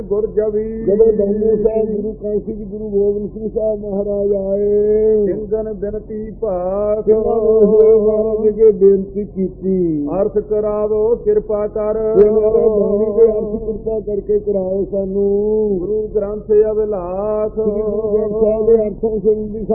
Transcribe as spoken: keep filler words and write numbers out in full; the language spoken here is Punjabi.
ਗੁਰ ਜਵੀ ਜਦੋਂ ਦਾਨੇ ਸਾਹਿਬ ਗੁਰੂ ਕਾਸ਼ੀ ਜੀ ਗੁਰੂ ਗੋਬਿੰਦ ਸਿੰਘ ਸਾਹਿਬ ਮਹਾਰਾਜ ਆਏ, ਸਿੰਘਨ ਬਿਨਤੀ ਭਾਖ ਮਹਾਰਾਜ ਜੀ ਬੇਨਤੀ ਕੀਤੀ, ਅਰਥ ਕਰਾਵੋ ਕਿਰਪਾ ਕਰ, ਬਾਣੀ ਦੇ ਅਰਥ ਕਿਰਪਾ ਕਰਕੇ ਕਰਾਓ ਸਾਨੂੰ। ਗੁਰੂ ਗ੍ਰੰਥ ਅਵਿਲਾਸ ਗੁਰੂ ਗ੍ਰੰਥ ਸਾਹਿਬ ਦੇ ਅਰਥਾਂ ਸੰਬੰਧੀ